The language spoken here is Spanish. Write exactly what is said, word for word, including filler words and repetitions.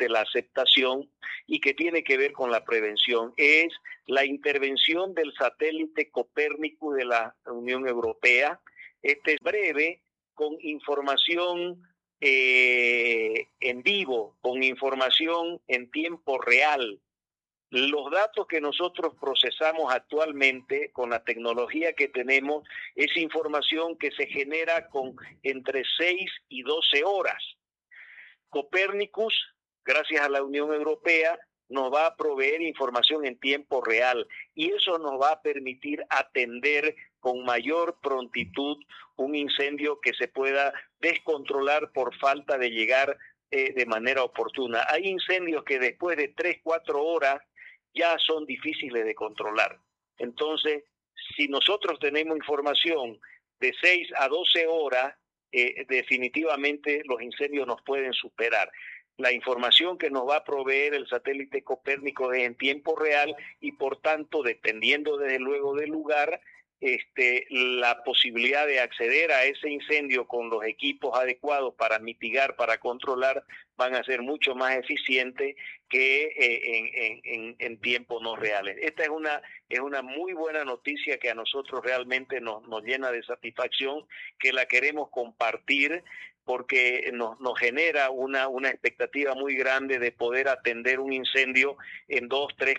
realmente la aceptación y que tiene que ver con la prevención. Es la intervención del satélite Copérnico de la Unión Europea. Este es breve, con información eh, en vivo, con información en tiempo real. Los datos que nosotros procesamos actualmente con la tecnología que tenemos es información que se genera con entre seis y doce horas. Copernicus, gracias a la Unión Europea, nos va a proveer información en tiempo real y eso nos va a permitir atender con mayor prontitud un incendio que se pueda descontrolar por falta de llegar eh, de manera oportuna. Hay incendios que después de tres, cuatro horas ya son difíciles de controlar. Entonces, si nosotros tenemos información de seis a doce horas, eh, definitivamente los incendios nos pueden superar. La información que nos va a proveer el satélite Copérnico es en tiempo real y por tanto, dependiendo desde luego del lugar, este, la posibilidad de acceder a ese incendio con los equipos adecuados para mitigar, para controlar, van a ser mucho más eficientes que eh, en, en, en, en tiempos no reales. Esta es una, es una muy buena noticia que a nosotros realmente nos, nos llena de satisfacción, que la queremos compartir porque nos, nos genera una, una expectativa muy grande de poder atender un incendio en dos, tres,